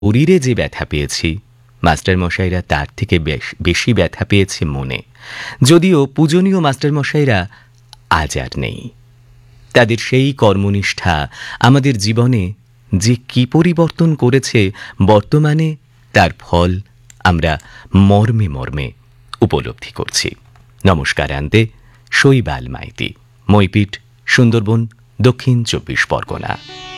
শরীরে যে ব্যথা পেয়েছি মাস্টারমশাইরা তার থেকে বেশি ব্যথা পেয়েছে মনে। যদিও পূজনীয় মাস্টারমশাইরা আজ আর নেই, তাদের সেই কর্মনিষ্ঠা আমাদের জীবনে যে কি পরিবর্তন করেছে, বর্তমানে তার ফল আমরা মর্মে মর্মে উপলব্ধি করছি। নমস্কার আনতে শৈবাল মাইতি, মইপিঠ, সুন্দরবন, দক্ষিণ 24 পরগনা।